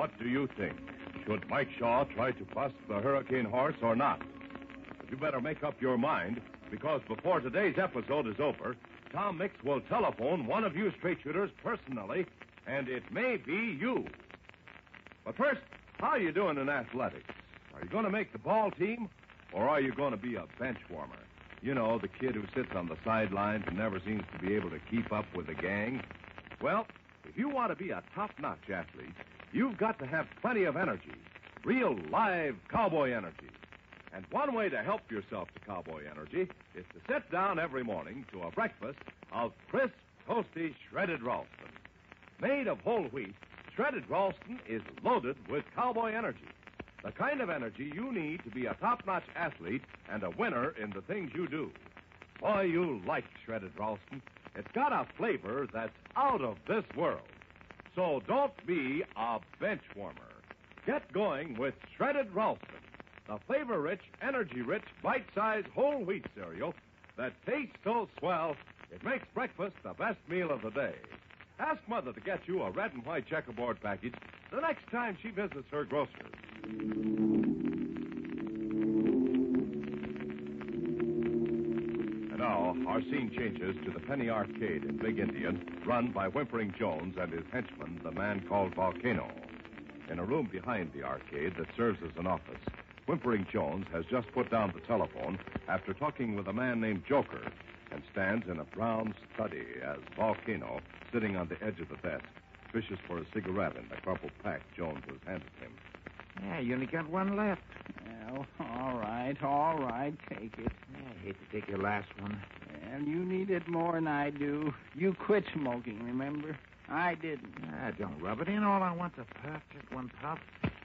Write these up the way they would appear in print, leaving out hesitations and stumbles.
What do you think? Should Mike Shaw try to bust the Hurricane Horse or not? But you better make up your mind, because before today's episode is over, Tom Mix will telephone one of you straight shooters personally, and it may be you. But first, how are you doing in athletics? Are you going to make the ball team, or are you going to be a bench warmer? You know, the kid who sits on the sidelines and never seems to be able to keep up with the gang. Well, if you want to be a top-notch athlete, you've got to have plenty of energy. Real, live cowboy energy. And one way to help yourself to cowboy energy is to sit down every morning to a breakfast of crisp, toasty, shredded Ralston. Made of whole wheat, shredded Ralston is loaded with cowboy energy. The kind of energy you need to be a top-notch athlete and a winner in the things you do. Boy, you like shredded Ralston. It's got a flavor that's out of this world. So don't be a bench warmer. Get going with shredded Ralston, the flavor-rich, energy-rich, bite-sized whole wheat cereal that tastes so swell it makes breakfast the best meal of the day. Ask Mother to get you a red and white checkerboard package the next time she visits her grocer. And now, our scene changes to the Penny Arcade in Big Indian, run by Whimpering Jones and his henchman, the man called Volcano. In a room behind the arcade that serves as an office, Whimpering Jones has just put down the telephone after talking with a man named Joker and stands in a brown study as Volcano, sitting on the edge of the desk, fishes for a cigarette in the crumpled pack Jones has handed him. Yeah, you only got one left. Well, all right, take it. Yeah, I hate to take your last one. Well, you need it more than I do. You quit smoking, remember? I didn't. Ah, don't rub it in. All I want's a puff, just one puff.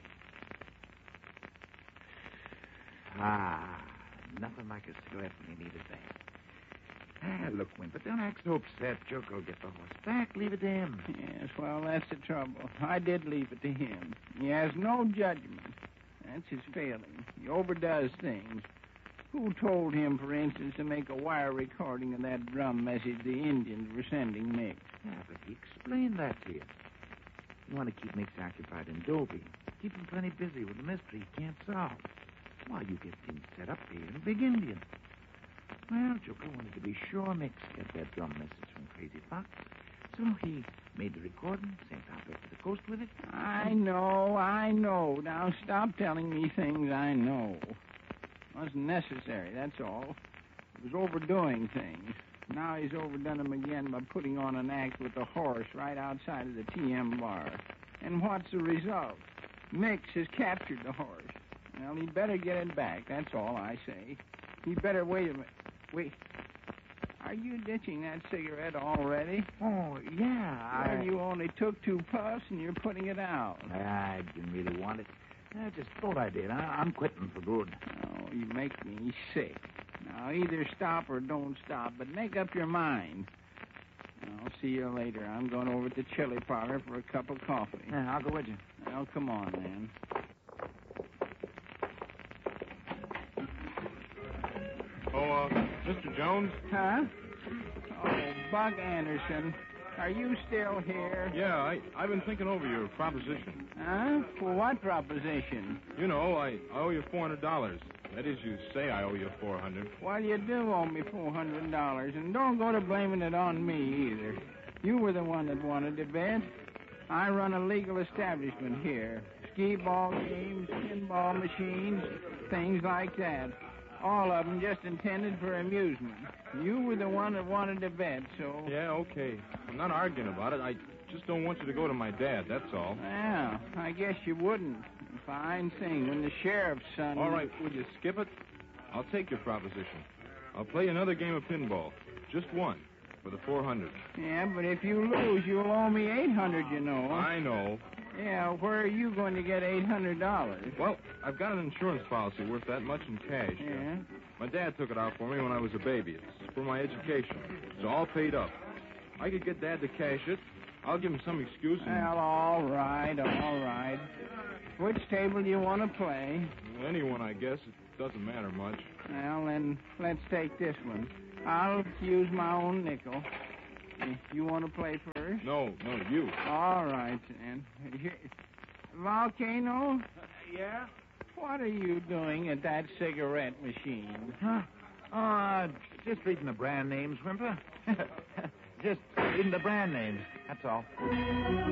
Ah, nothing like a cigarette when you need it bad. Ah, look, Wimper, don't act so upset. Joker will get the horse back. Leave it to him. Yes, well, that's the trouble. I did leave it to him. He has no judgment. That's his failing. He overdoes things. Who told him, for instance, to make a wire recording of that drum message the Indians were sending Mix? Yeah, but he explained that to you. You want to keep Mix occupied in Dobie. Keep him plenty busy with the mystery he can't solve. While you get things set up here in Big Indian. Well, Joker wanted to be sure Mix got that drum message from Crazy Fox. So he made the recording, sent out back to the coast with it. I know. Now stop telling me things I know. Wasn't necessary, that's all. He was overdoing things. Now he's overdone them again by putting on an act with the horse right outside of the TM bar. And what's the result? Mix has captured the horse. Well, he'd better get it back, that's all I say. He'd better wait a minute. Wait. Are you ditching that cigarette already? Oh, yeah, Well, you only took 2 puffs and you're putting it out. I didn't really want it. I just thought I did. I'm quitting for good. Oh, you make me sick. Now, either stop or don't stop, but make up your mind. I'll see you later. I'm going over to the chili parlor for a cup of coffee. Yeah, I'll go with you. Well, come on, then. Oh, Mr. Jones? Huh? Oh, Buck Anderson. Are you still here? Yeah, I've been thinking over your proposition. Huh? For what proposition? You know, I owe you $400. That is, you say I owe you $400. Well, you do owe me $400, and don't go to blaming it on me either. You were the one that wanted to bet. I run a legal establishment here. Skee-ball games, pinball machines, things like that. All of them just intended for amusement. You were the one that wanted to bet, so... Yeah, okay. I'm not arguing about it. I just don't want you to go to my dad, that's all. Well, I guess you wouldn't. Fine thing. When the sheriff's son... All right, would you skip it? I'll take your proposition. I'll play another game of pinball. Just one. For the $400. Yeah, but if you lose, you'll owe me $800, you know. I know. Yeah, where are you going to get $800? Well, I've got an insurance policy worth that much in cash. Yeah? My dad took it out for me when I was a baby. It's for my education. It's all paid up. I could get Dad to cash it. I'll give him some excuse and... Well, all right. Which table do you want to play? Well, anyone, I guess. It doesn't matter much. Well, then let's take this one. I'll use my own nickel. You want to play first? No, you. All right, then. Here. Volcano? Yeah? What are you doing at that cigarette machine? Huh? Just reading the brand names, Wimper. Just reading the brand names, that's all.